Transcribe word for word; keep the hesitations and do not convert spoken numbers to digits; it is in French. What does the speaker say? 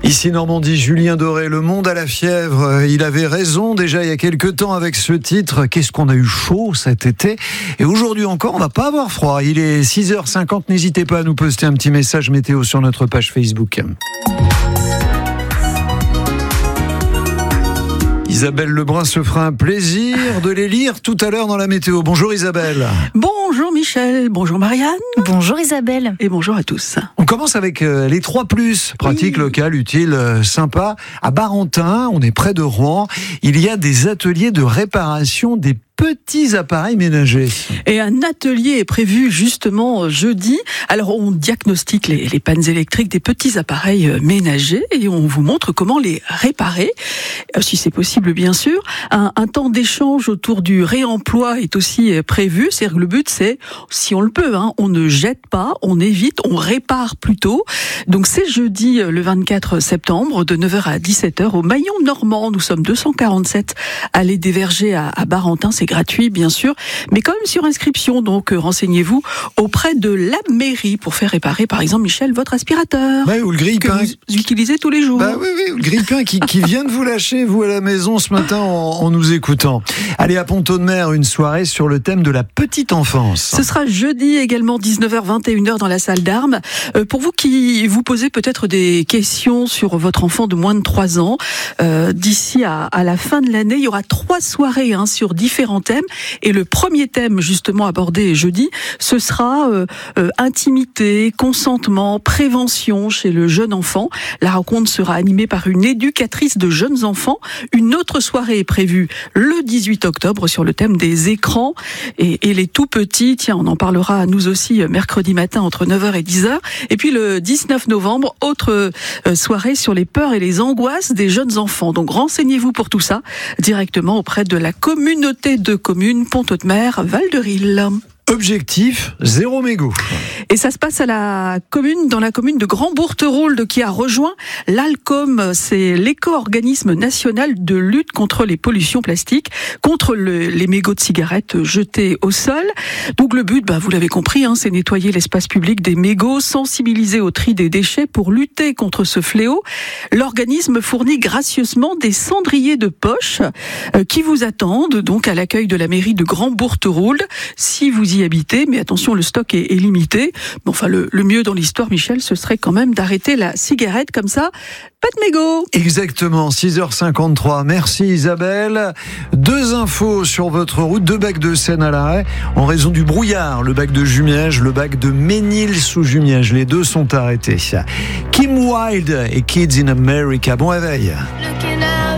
Ici Normandie, Julien Doré, Le Monde à la fièvre. Il avait raison déjà il y a quelques temps avec ce titre. Qu'est-ce qu'on a eu chaud cet été. Et aujourd'hui encore, on va pas avoir froid. Il est six heures cinquante. N'hésitez pas à nous poster un petit message météo sur notre page Facebook. Isabelle Lebrun se fera un plaisir de les lire tout à l'heure dans la météo. Bonjour Isabelle. Bonjour Michel, bonjour Marianne. Bonjour Isabelle. Et bonjour à tous. On commence avec euh, les trois plus. Pratique, oui. Locale, utile, euh, sympa. À Barentin, on est près de Rouen. Il y a des ateliers de réparation des petits appareils ménagers. Et un atelier est prévu justement jeudi. Alors on diagnostique les, les pannes électriques des petits appareils ménagers et on vous montre comment les réparer, si c'est possible bien sûr. Un, un temps d'échange autour du réemploi est aussi prévu. C'est-à-dire que le but c'est, si on le peut, hein, on ne jette pas, on évite, on répare plutôt. Donc c'est jeudi le vingt-quatre septembre de neuf heures à dix-sept heures au Maillon Normand. Nous sommes deux cent quarante-sept allée des Vergers à, à Barentin. C'est gratuit bien sûr, mais quand même sur inscription, donc euh, renseignez-vous auprès de la mairie pour faire réparer par exemple, Michel, votre aspirateur ouais, ou le grille-pain que vous utilisez tous les jours. Bah oui, oui, le grille-pain qui, qui vient de vous lâcher, vous à la maison ce matin en, en nous écoutant. Allez, à Pont-Audemer, une soirée sur le thème de la petite enfance. Ce sera jeudi également dix-neuf heures vingt et une heures dans la salle d'armes. Euh, pour vous qui vous posez peut-être des questions sur votre enfant de moins de trois ans, euh, d'ici à, à la fin de l'année, il y aura trois soirées hein, sur différents thèmes. Et le premier thème justement abordé jeudi, ce sera euh, euh, intimité, consentement, prévention chez le jeune enfant. La rencontre sera animée par une éducatrice de jeunes enfants. Une autre soirée est prévue le dix-huit octobre sur le thème des écrans et, et les tout petits. Tiens, on en parlera nous aussi mercredi matin entre neuf heures et dix heures. Et puis le dix-neuf novembre, autre euh, soirée sur les peurs et les angoisses des jeunes enfants. Donc renseignez-vous pour tout ça directement auprès de la communauté de communes Pont-Audemer, Val-de-Rille. Objectif, zéro mégot. Et ça se passe à la commune, dans la commune de Grand-Bourteroulde qui a rejoint l'ALCOM, c'est l'éco-organisme national de lutte contre les pollutions plastiques, contre le, les mégots de cigarettes jetés au sol. Donc le but, bah, vous l'avez compris, hein, c'est nettoyer l'espace public des mégots, sensibiliser au tri des déchets pour lutter contre ce fléau. L'organisme fournit gracieusement des cendriers de poche euh, qui vous attendent donc à l'accueil de la mairie de Grand-Bourteroulde. Si vous y habiter, mais attention, le stock est, est limité. Bon, enfin, le, le mieux dans l'histoire, Michel, ce serait quand même d'arrêter la cigarette comme ça. Pas de mégot. Exactement, six heures cinquante-trois. Merci Isabelle. Deux infos sur votre route, deux bacs de Seine à l'arrêt en raison du brouillard. Le bac de Jumièges, le bac de Ménil-sous-Jumièges. Les deux sont arrêtés. Kim Wilde et Kids in America. Bon réveil.